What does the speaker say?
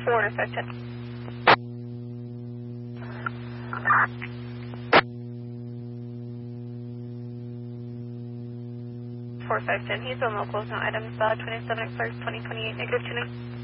4510. 4510. He's on locals, no items, 27 at first, 2028, negative 29.